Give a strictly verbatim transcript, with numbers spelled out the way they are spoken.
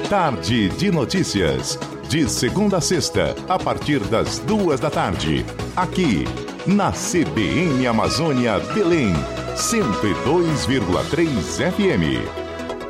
Tarde de Notícias. De segunda a sexta, a partir das duas da tarde. Aqui, na C B N Amazônia Belém, cento e dois vírgula três F M.